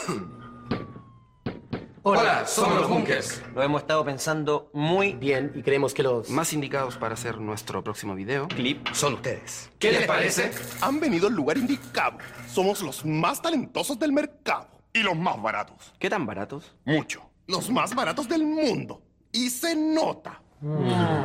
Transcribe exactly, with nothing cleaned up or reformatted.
Hola, somos los Bunkers. Lo hemos estado pensando muy Bien, y creemos que los... más indicados para hacer nuestro próximo video. clip son ustedes. ¿Qué les parece? Han venido al lugar indicado. Somos los más talentosos del mercado. Y los más baratos. ¿Qué tan baratos? Mucho. Los más baratos del mundo. Y se nota.